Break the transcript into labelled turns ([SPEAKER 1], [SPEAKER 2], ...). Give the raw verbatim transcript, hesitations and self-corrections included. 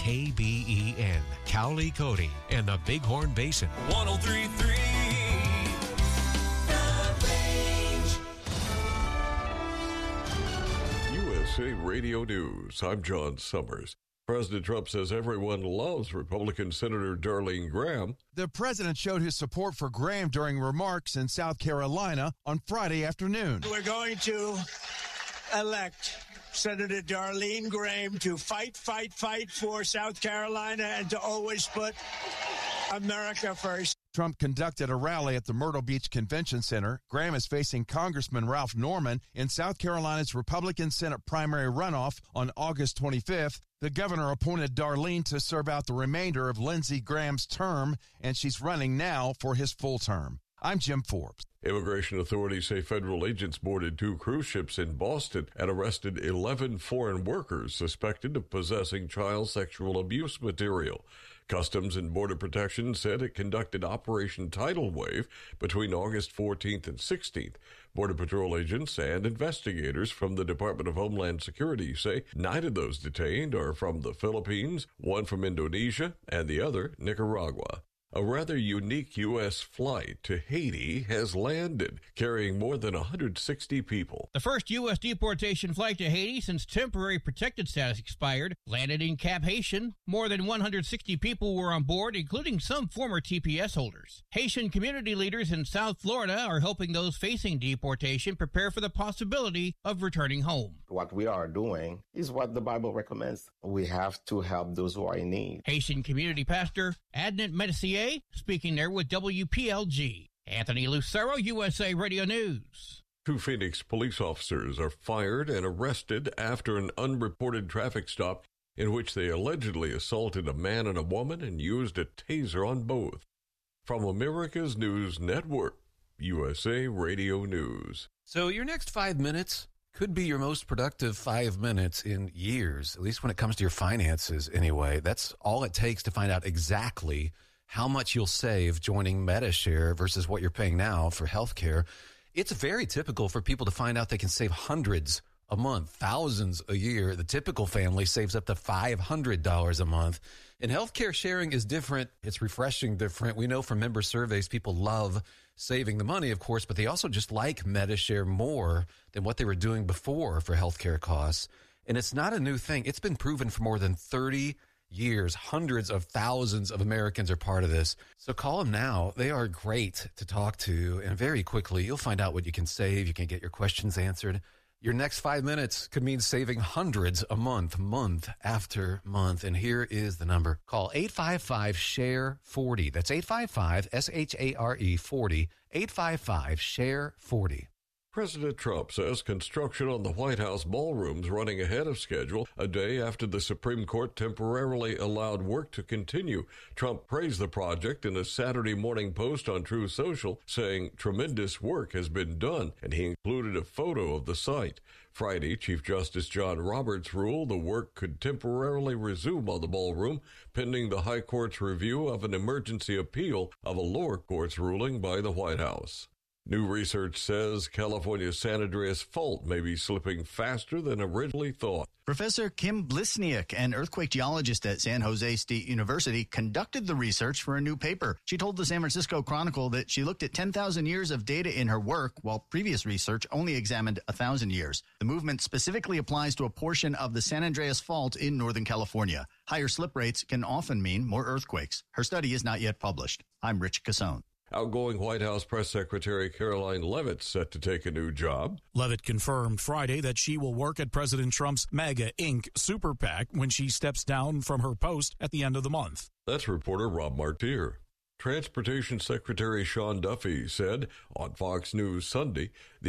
[SPEAKER 1] K B E N, Cowley, Cody, and the Bighorn Basin.
[SPEAKER 2] one oh three point three The Range.
[SPEAKER 3] U S A Radio News. I'm John Summers. President Trump says everyone loves Republican Senator Darlene Graham.
[SPEAKER 4] The president showed his support for Graham during remarks in South Carolina on Friday afternoon.
[SPEAKER 5] We're going to elect Senator Darlene Graham to fight, fight, fight for South Carolina and to always put America first.
[SPEAKER 4] Trump conducted a rally at the Myrtle Beach Convention Center. Graham is facing Congressman Ralph Norman in South Carolina's Republican Senate primary runoff on August twenty-fifth. The governor appointed Darlene to serve out the remainder of Lindsey Graham's term, and she's running now for his full term. I'm Jim Forbes.
[SPEAKER 3] Immigration authorities say federal agents boarded two cruise ships in Boston and arrested eleven foreign workers suspected of possessing child sexual abuse material. Customs and Border Protection said it conducted Operation Tidal Wave between August fourteenth and sixteenth. Border Patrol agents and investigators from the Department of Homeland Security say nine of those detained are from the Philippines, one from Indonesia, and the other Nicaragua. A rather unique U S flight to Haiti has landed, carrying more than one hundred sixty people.
[SPEAKER 6] The first U S deportation flight to Haiti since temporary protected status expired landed in Cap Haitian. More than one hundred sixty people were on board, including some former T P S holders. Haitian community leaders in South Florida are helping those facing deportation prepare for the possibility of returning home.
[SPEAKER 7] What we are doing is what the Bible recommends. We have to help those who are in need.
[SPEAKER 6] Haitian community pastor Adnan Medicier speaking there with W P L G. Anthony Lucero, U S A Radio News.
[SPEAKER 3] Two Phoenix police officers are fired and arrested after an unreported traffic stop in which they allegedly assaulted a man and a woman and used a taser on both. From America's News Network, U S A Radio News.
[SPEAKER 8] So your next five minutes could be your most productive five minutes in years, at least when it comes to your finances anyway. That's all it takes to find out exactly how much you'll save joining Medi-Share versus what you're paying now for health care. It's very typical for people to find out they can save hundreds a month, thousands a year. The typical family saves up to five hundred dollars a month. And healthcare sharing is different. It's refreshing different. We know from member surveys, people love saving the money, of course, but they also just like Medi-Share more than what they were doing before for healthcare costs. And it's not a new thing. It's been proven for more than thirty years. Hundreds of thousands of Americans are part of this. So call them now. They are great to talk to. And very quickly, you'll find out what you can save. You can get your questions answered. Your next five minutes could mean saving hundreds a month, month after month. And here is the number. Call eight five five, S H A R E, forty. That's eight five five, S H A R E, forty. eight five five, S H A R E, forty.
[SPEAKER 3] President Trump says construction on the White House ballrooms running ahead of schedule a day after the Supreme Court temporarily allowed work to continue. Trump praised the project in a Saturday morning post on Truth Social, saying tremendous work has been done, and he included a photo of the site. Friday, Chief Justice John Roberts ruled the work could temporarily resume on the ballroom, pending the High Court's review of an emergency appeal of a lower court's ruling by the White House. New research says California's San Andreas Fault may be slipping faster than originally thought.
[SPEAKER 9] Professor Kim Blisniak, an earthquake geologist at San Jose State University, conducted the research for a new paper. She told the San Francisco Chronicle that she looked at ten thousand years of data in her work, while previous research only examined one thousand years. The movement specifically applies to a portion of the San Andreas Fault in Northern California. Higher slip rates can often mean more earthquakes. Her study is not yet published. I'm Rich Cassone.
[SPEAKER 3] Outgoing White House Press Secretary Caroline Leavitt set to take a new job.
[SPEAKER 10] Leavitt confirmed Friday that she will work at President Trump's MAGA Incorporated super PAC when she steps down from her post at the end of the month.
[SPEAKER 3] That's reporter Rob Martier. Transportation Secretary Sean Duffy said on Fox News Sunday the